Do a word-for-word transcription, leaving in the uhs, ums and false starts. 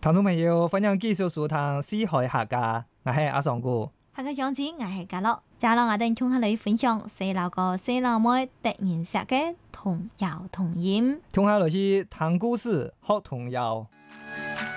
聽眾朋友，歡迎繼續收聽《四海客家》，我係阿尚哥。 下個樣子我係嘉樂，接落我哋同下你分享細路哥細路妹特顏色嘅童謠童音， 同下來去聽故事學童謠。